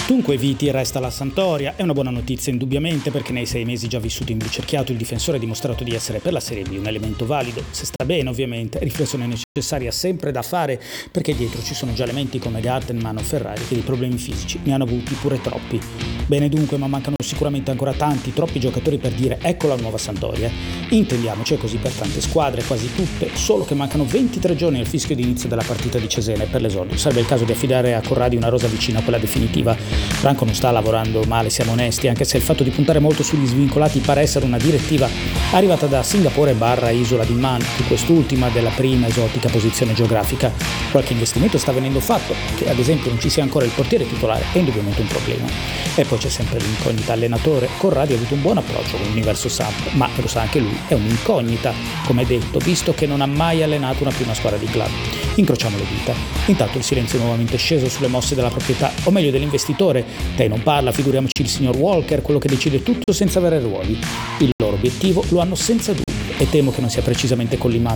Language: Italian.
Dunque Viti resta alla Sampdoria, è una buona notizia indubbiamente perché nei 6 mesi già vissuti in Blucerchiato il difensore ha dimostrato di essere per la Serie B un elemento valido, se sta bene ovviamente, riflessione necessaria sempre da fare perché dietro ci sono già elementi come Gartenman o Ferrari che di problemi fisici ne hanno avuti pure troppi. Bene dunque, ma mancano sicuramente ancora troppi giocatori per dire ecco la nuova Sampdoria. Intendiamoci, è così per tante squadre, quasi tutte, solo che mancano 23 giorni al fischio di inizio della partita di Cesena e per l'esordio sarebbe il caso di affidare a Corradi una rosa vicina a quella definitiva. Franco non sta lavorando male, siamo onesti, anche se il fatto di puntare molto sugli svincolati pare essere una direttiva arrivata da Singapore / Isola di Man, di quest'ultima della prima esotica posizione geografica. Qualche investimento sta venendo fatto, che ad esempio non ci sia ancora il portiere titolare è indubbiamente un problema. E poi c'è sempre l'incognita allenatore. Corradi ha avuto un buon approccio con l'universo Samp, ma lo sa anche lui, è un'incognita, come detto, visto che non ha mai allenato una prima squadra di club. Incrociamo le dita. Intanto il silenzio è nuovamente sceso sulle mosse della proprietà, o meglio dell'investitore. Te non parla, figuriamoci il signor Walker, quello che decide tutto senza avere ruoli. Il loro obiettivo lo hanno senza dubbio e temo che non sia precisamente Colliman,